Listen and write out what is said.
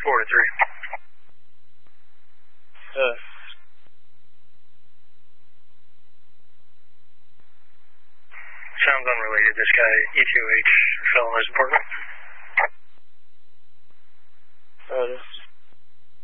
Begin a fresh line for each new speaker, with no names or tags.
4 to 3. Sounds unrelated. This guy, EQH, fell in his apartment.